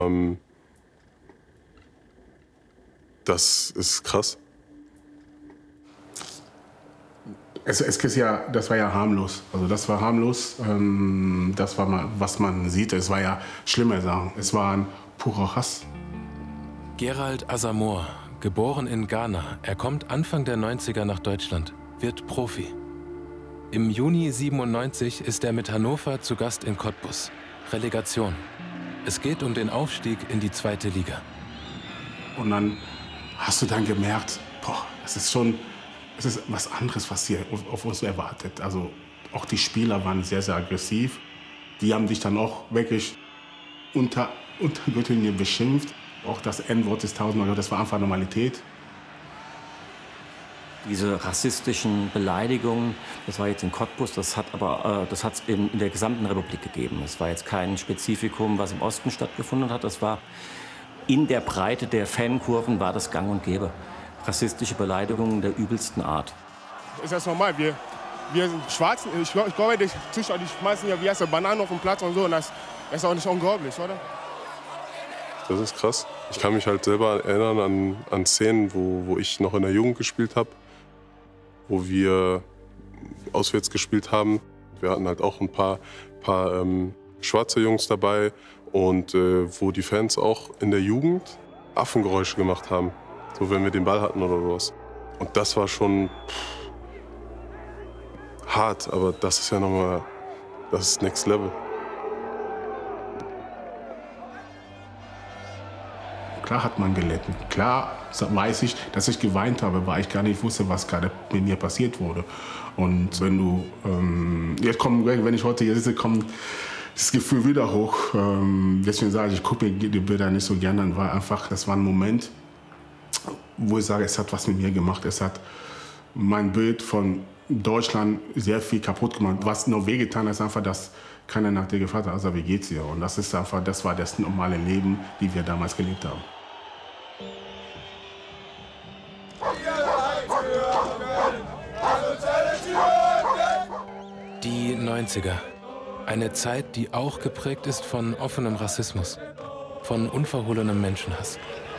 Das ist krass. Das war ja harmlos. Also das war harmlos. Das war mal, was man sieht. Es war ja schlimme Sachen. Es war ein purer Hass. Gerald Asamoah, geboren in Ghana. Er kommt Anfang der 90er nach Deutschland, wird Profi. Im Juni 97 ist er mit Hannover zu Gast in Cottbus. Relegation. Es geht um den Aufstieg in die 2. Liga. Und dann hast du dann gemerkt, boah, es ist was anderes, was hier auf uns erwartet. Also auch die Spieler waren sehr, sehr aggressiv. Die haben dich dann auch wirklich unter Gürtellinie beschimpft. Auch das N-Wort ist tausendmal, das war einfach Normalität. Diese rassistischen Beleidigungen, das war jetzt in Cottbus, das hat es in der gesamten Republik gegeben. Es war jetzt kein Spezifikum, was im Osten stattgefunden hat. Das war in der Breite der Fankurven war das gang und gäbe. Rassistische Beleidigungen der übelsten Art. Ist das normal? Wir sind Schwarzen. Ich glaube, die Zuschauer, die schmeißen ja wie heißt der Bananen auf den Platz und so. Und das ist auch nicht unglaublich, oder? Das ist krass. Ich kann mich halt selber erinnern an Szenen, wo ich noch in der Jugend gespielt habe, wo wir auswärts gespielt haben. Wir hatten halt auch ein paar schwarze Jungs dabei und wo die Fans auch in der Jugend Affengeräusche gemacht haben. So, wenn wir den Ball hatten oder sowas. Und das war schon hart, aber das ist ja nochmal, das ist Next Level. Klar hat man gelitten. Klar weiß ich, dass ich geweint habe, weil ich gar nicht wusste, was gerade mit mir passiert wurde. Und wenn ich heute hier sitze, kommt das Gefühl wieder hoch. Deswegen sage ich gucke mir die Bilder nicht so gerne an, das war ein Moment, wo ich sage, es hat was mit mir gemacht. Es hat mein Bild von Deutschland sehr viel kaputt gemacht. Was nur wehgetan hat, ist einfach, dass keiner nach dir gefragt hat, also wie geht's dir? Und das war das normale Leben, die wir damals gelebt haben. Die 90er. Eine Zeit, die auch geprägt ist von offenem Rassismus, von unverhohlenem Menschenhass.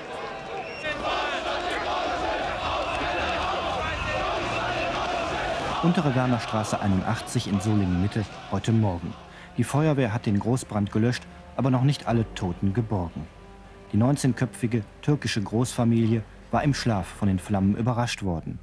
Untere Wernerstraße 81 in Solingen-Mitte, heute Morgen. Die Feuerwehr hat den Großbrand gelöscht, aber noch nicht alle Toten geborgen. Die 19-köpfige türkische Großfamilie war im Schlaf von den Flammen überrascht worden.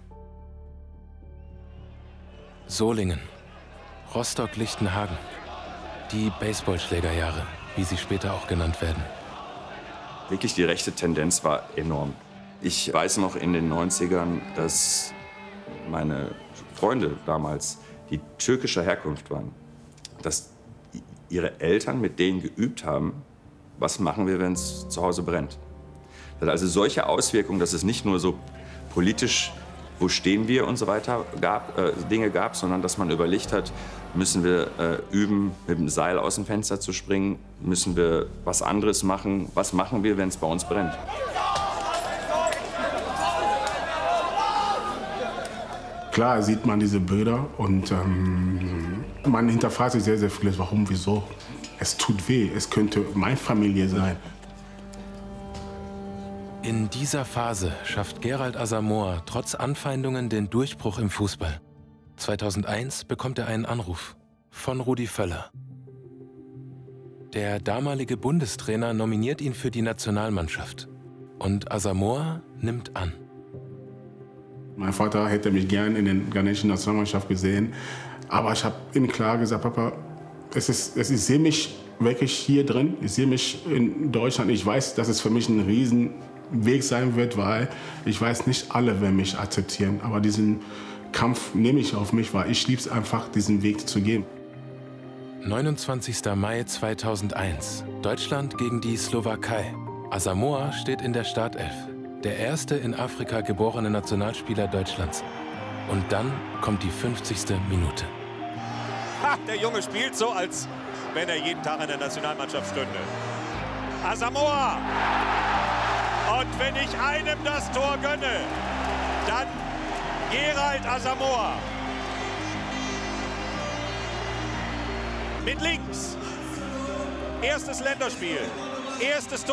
Solingen, Rostock-Lichtenhagen, die Baseballschlägerjahre, wie sie später auch genannt werden. Wirklich, die rechte Tendenz war enorm. Ich weiß noch in den 90ern, dass meine Freunde damals, die türkischer Herkunft waren, dass ihre Eltern mit denen geübt haben, was machen wir, wenn es zu Hause brennt. Das hat also solche Auswirkungen, dass es nicht nur so politisch, wo stehen wir und so weiter, Dinge gab, sondern dass man überlegt hat, müssen wir üben, mit dem Seil aus dem Fenster zu springen, müssen wir was anderes machen, was machen wir, wenn es bei uns brennt. Klar sieht man diese Bilder und man hinterfragt sich sehr, sehr vieles. Warum, wieso? Es tut weh, es könnte meine Familie sein. In dieser Phase schafft Gerald Asamoah trotz Anfeindungen den Durchbruch im Fußball. 2001 bekommt er einen Anruf von Rudi Völler. Der damalige Bundestrainer nominiert ihn für die Nationalmannschaft. Und Asamoah nimmt an. Mein Vater hätte mich gern in der ghanaischen Nationalmannschaft gesehen. Aber ich habe ihm klar gesagt, Papa, ich sehe mich wirklich hier drin. Ich sehe mich in Deutschland. Ich weiß, dass es für mich ein Riesenweg sein wird, weil ich weiß, nicht alle werden mich akzeptieren. Aber diesen Kampf nehme ich auf mich, weil ich liebe es einfach, diesen Weg zu gehen. 29. Mai 2001. Deutschland gegen die Slowakei. Asamoah steht in der Startelf. Der erste in Afrika geborene Nationalspieler Deutschlands. Und dann kommt die 50. Minute. Ha, der Junge spielt so, als wenn er jeden Tag in der Nationalmannschaft stünde. Asamoah! Und wenn ich einem das Tor gönne, dann Gerald Asamoah. Mit links. Erstes Länderspiel. Erstes Tor.